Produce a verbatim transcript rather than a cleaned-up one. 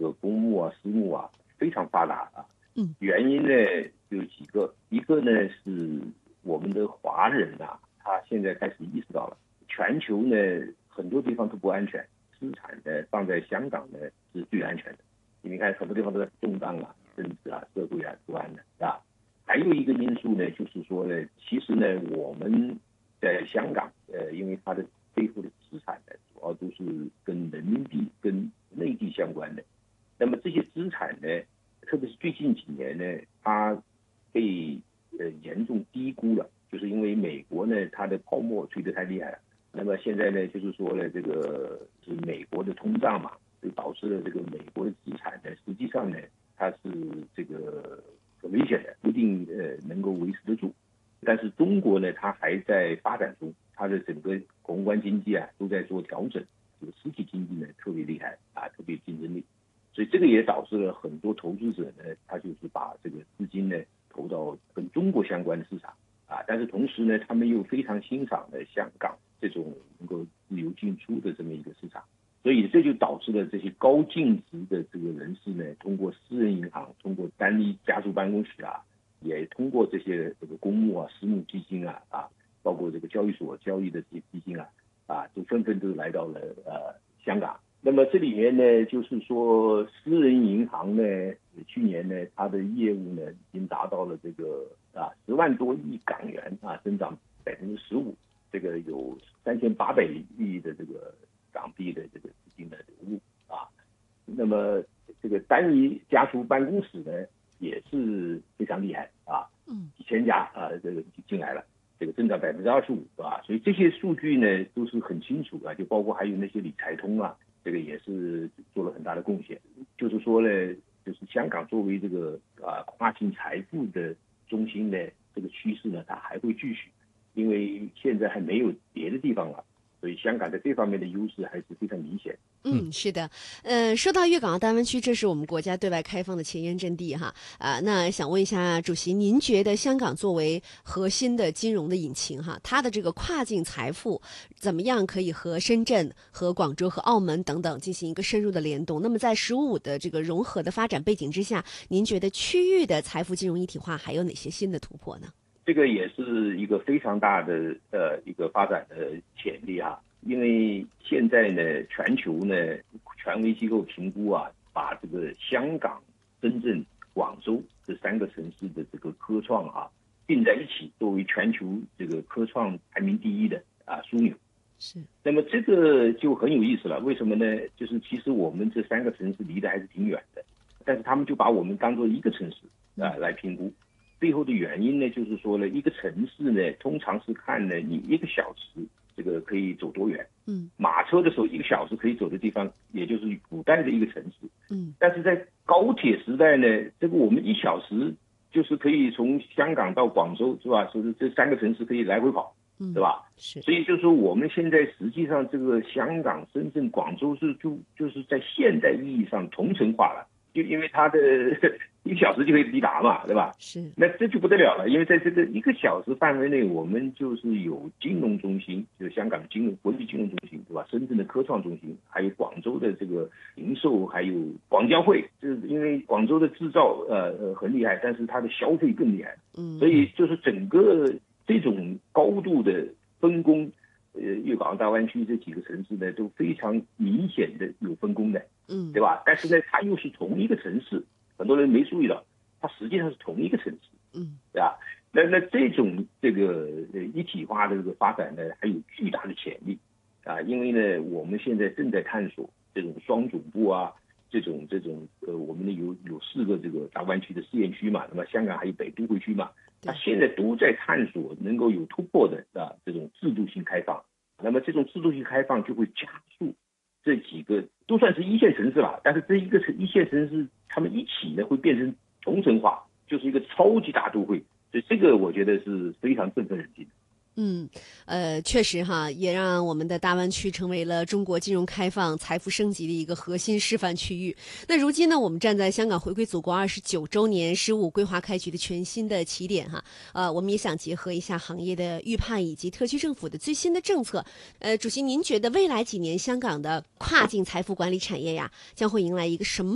个公募啊、私募啊非常发达啊。 嗯， 原因呢有几个，一个呢是我们的华人啊，他现在开始意识到了，全球呢很多地方都不安全，资产呢放在香港呢是最安全的。你看很多地方都在动荡啊，政治啊、社会啊不安的，是吧？还有一个因素呢，就是说呢，其实呢我们在香港，呃，因为它的背后的资产呢，主要都是跟人民币、跟内地相关的。那么这些资产呢，特别是最近几年呢，它被呃严重低估了，就是因为美国呢，它的泡沫吹得太厉害了。那么现在呢，就是说呢，这个是美国的通胀嘛，就导致了这个美国的资产呢，实际上呢，它是这个很危险的，不一定呃能够维持得住。但是中国呢，它还在发展中，它的整个宏观经济啊都在做调整，这个实体经济呢特别厉害啊，特别竞争力。所以这个也导致了很多投资者呢，他就是把这个资金呢投到跟中国相关的市场啊，但是同时呢，他们又非常欣赏的香港这种能够自由进出的这么一个市场，所以这就导致了这些高净值的这个人士呢，通过私人银行，通过单一家族办公室啊，也通过这些这个公募啊、私募基金啊啊，包括这个交易所交易的这些基金啊啊，都纷纷都来到了呃香港。那么这里面呢，就是说私人银行呢，去年呢，它的业务呢已经达到了这个啊十万多亿港元啊，增长百分之十五，这个有三千八百亿的这个港币的这个资金的流入啊。那么这个单一家族办公室呢，也是非常厉害啊， 嗯， 几千家啊，这个进来了。这个增长百分之二十五，是吧？所以这些数据呢都是很清楚啊，就包括还有那些理财通啊，这个也是做了很大的贡献。就是说呢，就是香港作为这个啊跨境财富的中心呢，这个趋势呢它还会继续，因为现在还没有别的地方了，所以香港在这方面的优势还是非常明显。 嗯，是的，呃，说到粤港澳大湾区，这是我们国家对外开放的前沿阵地哈啊。那想问一下主席，您觉得香港作为核心的金融的引擎哈，它的这个跨境财富怎么样可以和深圳、和广州、和澳门等等进行一个深入的联动？那么在“十五五”的这个融合的发展背景之下，您觉得区域的财富金融一体化还有哪些新的突破呢？ 这个也是一个非常大的呃一个发展的潜力哈。因为现在呢，全球呢，权威机构评估啊，把这个香港、深圳、广州这三个城市的这个科创啊并在一起，作为全球这个科创排名第一的啊枢纽。 是。 那么这个就很有意思了，为什么呢？就是其实我们这三个城市离得还是挺远的，但是他们就把我们当做一个城市啊来评估。背后的原因呢，就是说呢，一个城市呢，通常是看呢你一个小时。这个可以走多远？ 嗯， 马车的时候一个小时可以走的地方，也就是古代的一个城市。 嗯， 但是在高铁时代呢，这个我们一小时就是可以从香港到广州，是吧？所以这三个城市可以来回跑， 嗯， 对吧？ 是。 所以就是说，我们现在实际上这个香港、深圳、广州是就就是在现代意义上同城化了，就因为它的一个小时就可以抵达嘛，对吧？ 是。 那这就不得了了，因为在这个一个小时范围内，我们就是有金融中心，就是香港金融国际金融中心，对吧？深圳的科创中心，还有广州的这个零售，还有广交会。就是因为广州的制造呃呃很厉害，但是它的消费更厉害， 嗯， 所以就是整个这种高度的分工，呃，粤港澳大湾区这几个城市呢，都非常明显的有分工的， 嗯， 对吧？但是呢，它又是同一个城市。很多人没注意到，它实际上是同一个城市， 嗯， 对吧？那那这种这个呃一体化的这个发展呢，还有巨大的潜力啊！因为呢，我们现在正在探索这种双总部啊，这种这种呃，我们呢有有四个这个大湾区的试验区嘛，那么香港还有北都会区嘛，它现在都在探索能够有突破的啊这种制度性开放。那么这种制度性开放就会加速。这几个都算是一线城市了，但是这一个一线城市，他们一起呢会变成同城化，就是一个超级大都会，所以这个我觉得是非常振奋人心的。 嗯，呃，确实哈，也让我们的大湾区成为了中国金融开放、财富升级的一个核心示范区域。那如今呢，我们站在香港回归祖国二十九周年“十五”规划开局的全新的起点哈，呃，我们也想结合一下行业的预判以及特区政府的最新的政策。呃，主席，您觉得未来几年香港的跨境财富管理产业呀，将会迎来一个什么